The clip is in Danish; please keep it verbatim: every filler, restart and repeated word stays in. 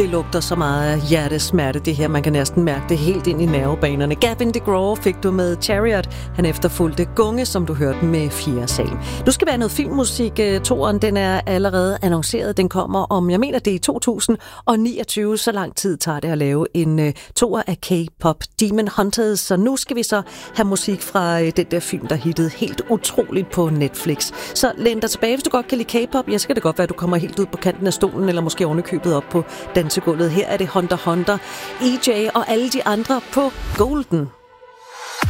det lugter så meget af hjertesmerte, det her. Man kan næsten mærke det helt ind i nervebanerne. Gavin DeGraw fik du med Chariot. Han efterfulgte Gunge, som du hørte med Fjerde Sal. Nu skal være noget filmmusik. Toren, den er allerede annonceret. Den kommer om, jeg mener, det er i to tusind niogtyve. Så lang tid tager det at lave en uh, toer af K-pop Demon Hunters. Så nu skal vi så have musik fra uh, den der film, der hittede helt utroligt på Netflix. Så læn dig tilbage, hvis du godt kan lide K-pop. Jeg skal det godt være, at du kommer helt ud på kanten af stolen, eller måske ovenikøbet op på dansegulvet. Her er det Hunter Hunter, E J og alle de andre på Golden.